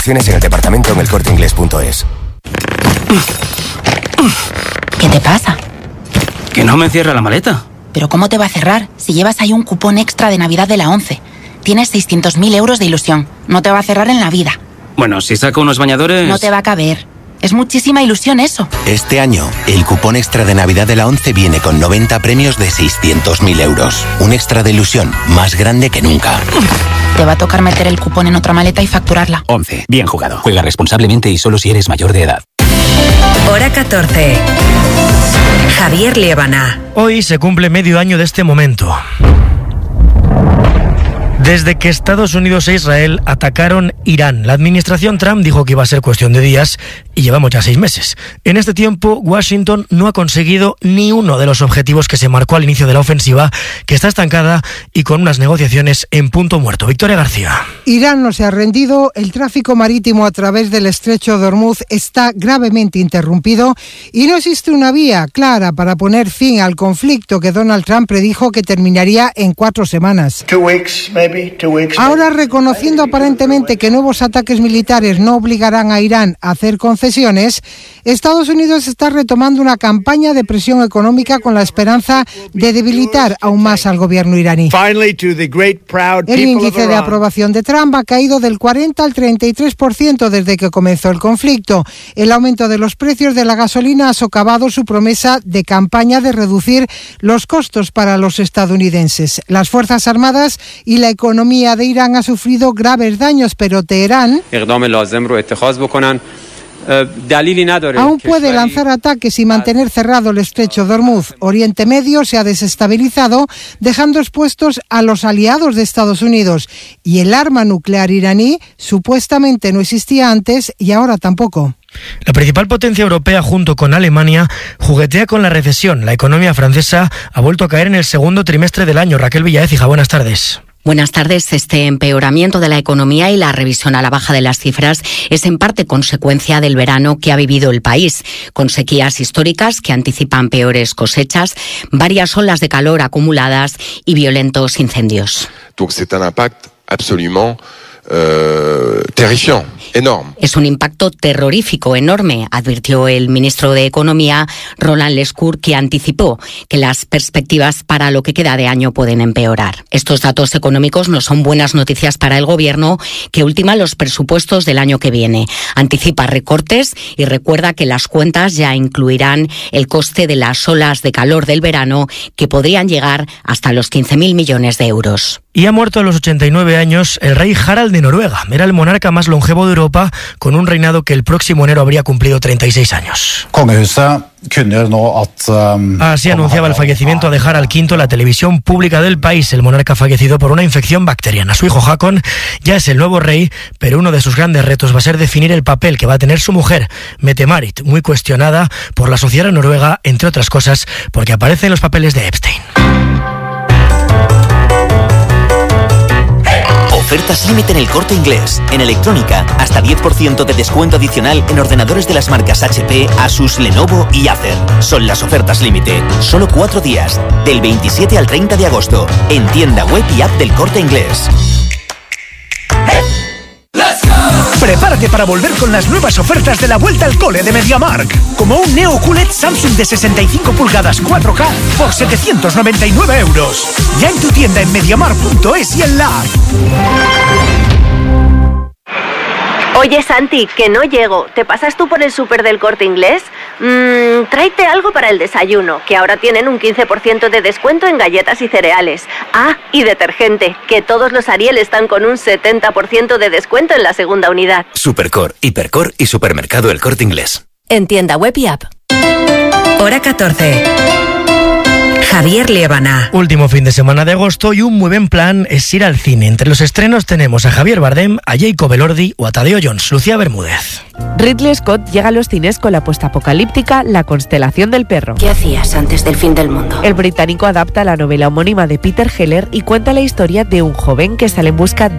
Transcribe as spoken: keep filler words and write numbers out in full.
Reducciones en el departamento en el corte inglés punto es. ¿Qué te pasa? Que no me cierra la maleta. ¿Pero cómo te va a cerrar si llevas ahí un cupón extra de Navidad de la ONCE? Tienes seiscientos mil euros de ilusión. No te va a cerrar en la vida. Bueno, si saco unos bañadores... No te va a caber. Es muchísima ilusión eso. Este año, el cupón extra de Navidad de la ONCE viene con noventa premios de seiscientos mil euros. Un extra de ilusión más grande que nunca. Te va a tocar meter el cupón en otra maleta y facturarla. ONCE. Bien jugado. Juega responsablemente y solo si eres mayor de edad. Hora catorce. Javier Liébana. Hoy se cumple medio año de este momento. Desde que Estados Unidos e Israel atacaron Irán, la administración Trump dijo que iba a ser cuestión de días y llevamos ya seis meses. En este tiempo, Washington no ha conseguido ni uno de los objetivos que se marcó al inicio de la ofensiva, que está estancada y con unas negociaciones en punto muerto. Victoria García. Irán no se ha rendido, el tráfico marítimo a través del estrecho de Hormuz está gravemente interrumpido y no existe una vía clara para poner fin al conflicto que Donald Trump predijo que terminaría en cuatro semanas. Two weeks, maybe. Ahora, reconociendo aparentemente que nuevos ataques militares no obligarán a Irán a hacer concesiones, Estados Unidos está retomando una campaña de presión económica con la esperanza de debilitar aún más al gobierno iraní. El índice de aprobación de Trump ha caído del cuarenta al treinta y tres por ciento desde que comenzó el conflicto. El aumento de los precios de la gasolina ha socavado su promesa de campaña de reducir los costos para los estadounidenses. Las Fuerzas Armadas y la economía La economía de Irán ha sufrido graves daños, pero Teherán aún puede lanzar ataques y mantener cerrado el estrecho de Hormuz. Oriente Medio se ha desestabilizado, dejando expuestos a los aliados de Estados Unidos. Y el arma nuclear iraní supuestamente no existía antes y ahora tampoco. La principal potencia europea, junto con Alemania, juguetea con la recesión. La economía francesa ha vuelto a caer en el segundo trimestre del año. Raquel Villaécija, buenas tardes. Buenas tardes. Este empeoramiento de la economía y la revisión a la baja de las cifras es en parte consecuencia del verano que ha vivido el país, con sequías históricas que anticipan peores cosechas, varias olas de calor acumuladas y violentos incendios. Donc c'est un impact absolument euh, terrifiant. Enorme. Es un impacto terrorífico enorme, advirtió el ministro de Economía, Roland Lescure, que anticipó que las perspectivas para lo que queda de año pueden empeorar. Estos datos económicos no son buenas noticias para el gobierno, que ultima los presupuestos del año que viene. Anticipa recortes y recuerda que las cuentas ya incluirán el coste de las olas de calor del verano, que podrían llegar hasta los quince mil millones de euros. Y ha muerto a los ochenta y nueve años el rey Harald de Noruega. Era el monarca más longevo de Europa, con un reinado que el próximo enero habría cumplido treinta y seis años. Así anunciaba el fallecimiento de Harald quinto la televisión pública del país. El monarca fallecido por una infección bacteriana. Su hijo Haakon ya es el nuevo rey, pero uno de sus grandes retos va a ser definir el papel que va a tener su mujer, Mette-Marit, muy cuestionada por la sociedad noruega, entre otras cosas, porque aparece en los papeles de Epstein. Ofertas límite en el Corte Inglés. En electrónica, hasta diez por ciento de descuento adicional en ordenadores de las marcas H P, Asus, Lenovo y Acer. Son las ofertas límite. Solo cuatro días, del veintisiete al treinta de agosto. En tienda web y app del Corte Inglés. Prepárate para volver con las nuevas ofertas de la vuelta al cole de MediaMarkt. Como un Neo Q L E D Samsung de sesenta y cinco pulgadas cuatro K por setecientos noventa y nueve euros. Ya en tu tienda en mediamarkt punto es y en la app. Oye, Santi, que no llego. ¿Te pasas tú por el súper del Corte Inglés? Mmm, tráete algo para el desayuno, que ahora tienen un quince por ciento de descuento en galletas y cereales. Ah, y detergente, que todos los Ariel están con un setenta por ciento de descuento en la segunda unidad. Supercor, Hipercor y Supermercado El Corte Inglés. En tienda web y app. Hora catorce. Javier Liébana. Último fin de semana de agosto y un muy buen plan es ir al cine. Entre los estrenos tenemos a Javier Bardem, a Jacob Elordi o a Tadeo Jones. Lucía Bermúdez. Ridley Scott llega a los cines con la postapocalíptica La constelación del perro. ¿Qué hacías antes del fin del mundo? El británico adapta la novela homónima de Peter Heller y cuenta la historia de un joven que sale en busca